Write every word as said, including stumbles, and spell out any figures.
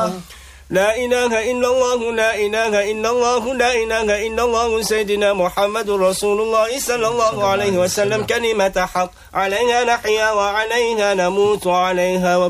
لا إله إلا الله لا إله إلا الله لا إله إلا الله سيدنا محمد رسول الله صلى الله عليه وسلم كلمة حق عليها نحيا وعليها نموت وعليها